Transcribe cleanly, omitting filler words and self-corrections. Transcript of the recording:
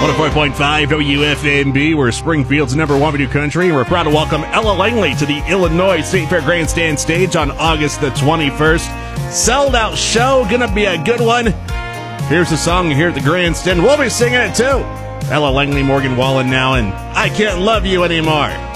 104.5 WFNB, we're Springfield's number one video country. We're proud to welcome Ella Langley to the Illinois State Fair Grandstand stage on August the 21st. Sold out show, gonna be a good one. Here's the song here at the Grandstand. We'll be singing it too. Ella Langley, Morgan Wallen now, and I Can't Love You Anymore.